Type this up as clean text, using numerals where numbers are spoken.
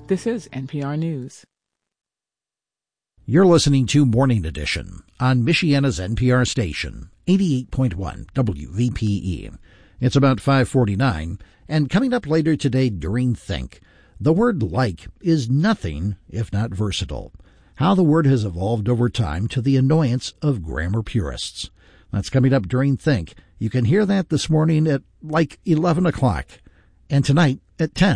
This is NPR News. You're listening to Morning Edition on Michiana's NPR station, 88.1 WVPE. It's about 5:49, and coming up later today during Think, the word like is nothing if not versatile. How the word has evolved over time to the annoyance of grammar purists. That's coming up during Think. You can hear that this morning at like 11 o'clock, and tonight at 10.